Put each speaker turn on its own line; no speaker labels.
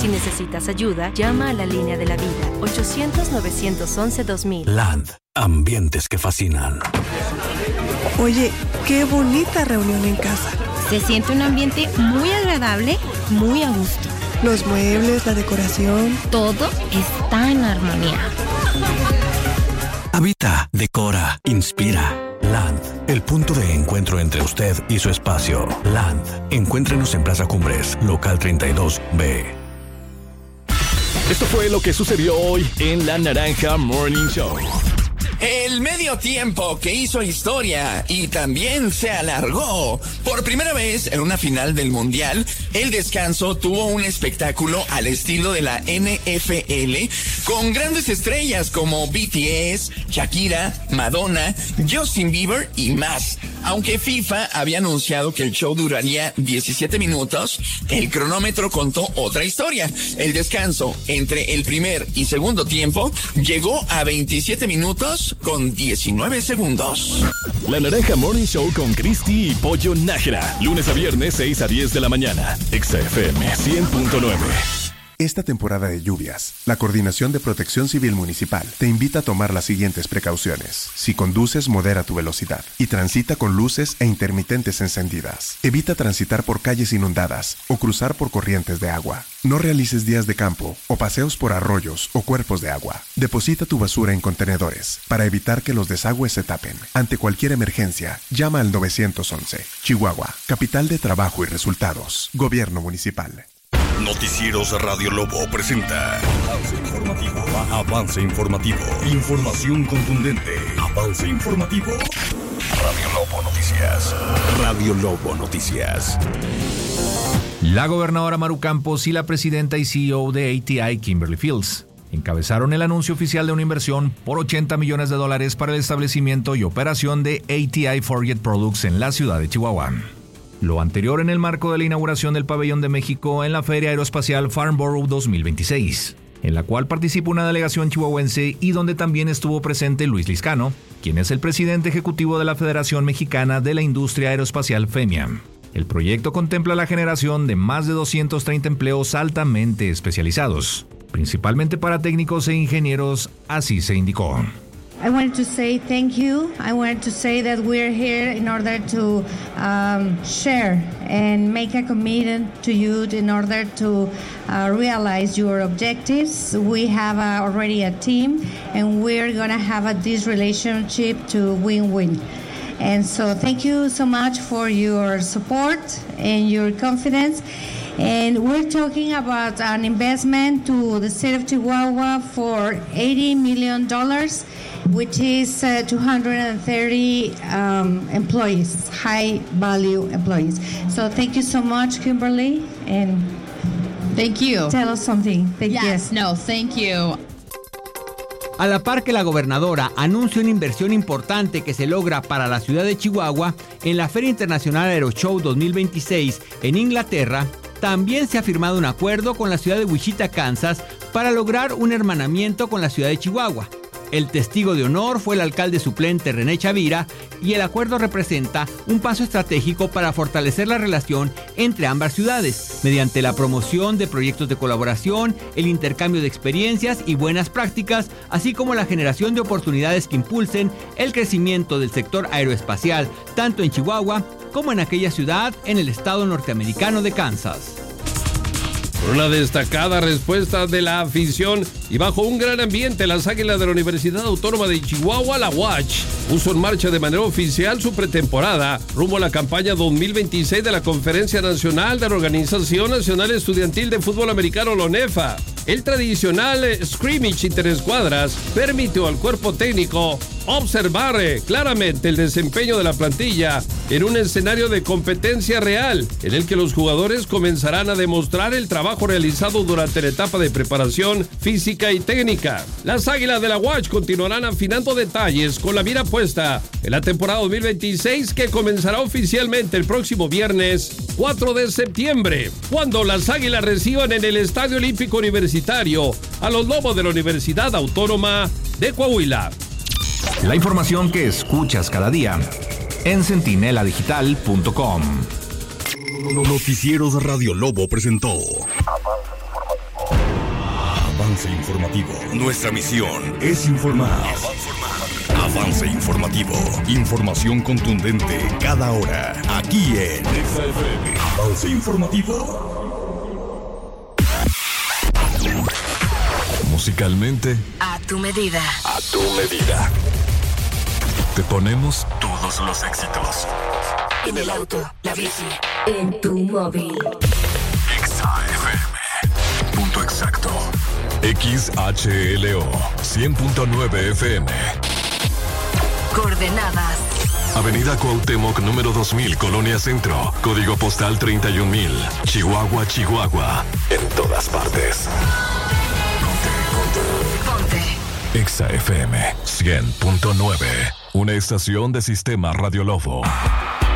Si necesitas ayuda, llama a la línea de la vida, 800-911-2000.
Land, ambientes que fascinan.
Oye, qué bonita reunión en casa.
Se siente un ambiente muy agradable, muy a gusto.
Los muebles, la decoración.
Todo está en armonía.
Habita, decora, inspira. Land, el punto de encuentro entre usted y su espacio. Land, encuéntrenos en Plaza Cumbres, local 32B.
Esto fue lo que sucedió hoy en La Naranja Morning Show.
El medio tiempo que hizo historia y también se alargó. Por primera vez en una final del Mundial, el descanso tuvo un espectáculo al estilo de la NFL, con grandes estrellas como BTS, Shakira, Madonna, Justin Bieber y más. Aunque FIFA había anunciado que el show duraría 17 minutos, el cronómetro contó otra historia. El descanso entre el primer y segundo tiempo llegó a 27 minutos con 19 segundos.
La Naranja Morning Show con Cristi y Pollo Nájera. Lunes a viernes, 6 a 10 de la mañana. XFM 100.9.
Esta temporada de lluvias, la Coordinación de Protección Civil Municipal te invita a tomar las siguientes precauciones. Si conduces, modera tu velocidad y transita con luces e intermitentes encendidas. Evita transitar por calles inundadas o cruzar por corrientes de agua. No realices días de campo o paseos por arroyos o cuerpos de agua. Deposita tu basura en contenedores para evitar que los desagües se tapen. Ante cualquier emergencia, llama al 911. Chihuahua, capital de trabajo y resultados. Gobierno Municipal.
Noticieros Radio Lobo presenta Avance informativo. Información contundente. Avance informativo. Radio Lobo Noticias. Radio Lobo Noticias.
La gobernadora Maru Campos y la presidenta y CEO de ATI, Kimberly Fields, encabezaron el anuncio oficial de una inversión por $80 millones para el establecimiento y operación de ATI Forget Products en la ciudad de Chihuahua. Lo anterior en el marco de la inauguración del Pabellón de México en la Feria Aeroespacial Farnborough 2026, en la cual participó una delegación chihuahuense y donde también estuvo presente Luis Lizcano, quien es el presidente ejecutivo de la Federación Mexicana de la Industria Aeroespacial FEMIA. El proyecto contempla la generación de más de 230 empleos altamente especializados, principalmente para técnicos e ingenieros, así se indicó.
I wanted to say thank you. I wanted to say that we're here in order to share and make a commitment to you in order to realize your objectives. We have already a team and we're going to have this relationship to win-win. And so thank you so much for your support and your confidence. And we're talking about an investment to the state of Chihuahua for $80 million, which is 230 employees, high-value employees. So thank you so much, Kimberly, and
thank you.
Tell us something. Thank
you.
A la par que la gobernadora anuncia una inversión importante que se logra para la ciudad de Chihuahua en la Feria Internacional Aeroshow 2026 en Inglaterra, también se ha firmado un acuerdo con la ciudad de Wichita, Kansas, para lograr un hermanamiento con la ciudad de Chihuahua. El testigo de honor fue el alcalde suplente René Chavira y el acuerdo representa un paso estratégico para fortalecer la relación entre ambas ciudades, mediante la promoción de proyectos de colaboración, el intercambio de experiencias y buenas prácticas, así como la generación de oportunidades que impulsen el crecimiento del sector aeroespacial, tanto en Chihuahua como en aquella ciudad en el estado norteamericano de Kansas.
Con una destacada respuesta de la afición y bajo un gran ambiente, las Águilas de la Universidad Autónoma de Chihuahua, la UACH, puso en marcha de manera oficial su pretemporada rumbo a la campaña 2026 de la Conferencia Nacional de la Organización Nacional Estudiantil de Fútbol Americano, la ONEFA. El tradicional scrimmage interescuadras permitió al cuerpo técnico observar claramente el desempeño de la plantilla en un escenario de competencia real, en el que los jugadores comenzarán a demostrar el trabajo realizado durante la etapa de preparación física y técnica. Las Águilas de la UACH continuarán afinando detalles con la mira puesta en la temporada 2026, que comenzará oficialmente el próximo viernes 4 de septiembre, cuando las Águilas reciban en el Estadio Olímpico Universitario a los Lobos de la Universidad Autónoma de Coahuila.
La información que escuchas cada día en centineladigital.com.
Noticieros Radio Lobo presentó Avance informativo. Nuestra misión es informar. Avance informativo. Información contundente cada hora. Aquí en XFM. Avance informativo.
Musicalmente,
A tu medida.
a tu medida. Te ponemos todos los éxitos.
En el auto, la bici, en tu móvil.
XFM. Punto exacto. XHLO 100.9 FM.
Coordenadas.
Avenida Cuauhtémoc, número 2000, Colonia Centro. Código postal 31000. Chihuahua, Chihuahua. En todas partes.
Ponte.
Exa FM 100.9. Una estación de Sistema Radio Lobo.